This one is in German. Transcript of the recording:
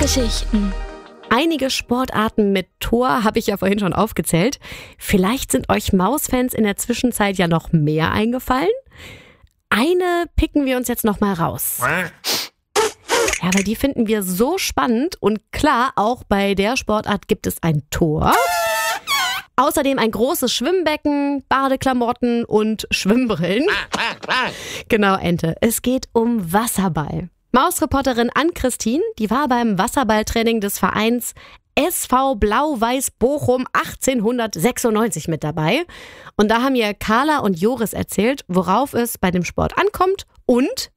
Geschichten. Einige Sportarten mit Tor habe ich ja vorhin schon aufgezählt. Vielleicht sind euch Mausfans in der Zwischenzeit ja noch mehr eingefallen. Eine picken wir uns jetzt noch mal raus. Ja, weil die finden wir so spannend und klar, auch bei der Sportart gibt es ein Tor. Außerdem ein großes Schwimmbecken, Badeklamotten und Schwimmbrillen. Genau, Ente. Es geht um Wasserball. Mausreporterin Ann-Christine, die war beim Wasserballtraining des Vereins SV Blau-Weiß Bochum 1896 mit dabei. Und da haben ihr Carla und Joris erzählt, worauf es bei dem Sport ankommt und